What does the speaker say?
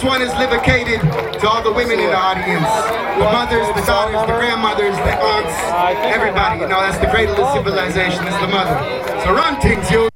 This one is dedicated to all the women in the audience. The mothers, the daughters, the grandmothers, the aunts, everybody. You know, that's the cradle of civilization, is the mother. So run things, you.